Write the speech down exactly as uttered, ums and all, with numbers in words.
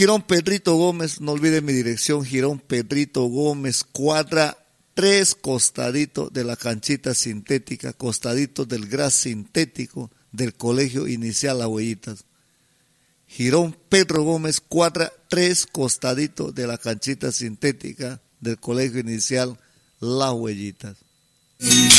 Girón Pedrito Gómez, no olvide mi dirección, Girón Pedrito Gómez, cuadra tres, costadito de la canchita sintética, costadito del gras sintético del Colegio Inicial Las Huellitas. Girón Pedro Gómez, cuadra tres, costadito de la canchita sintética del Colegio Inicial Las Huellitas.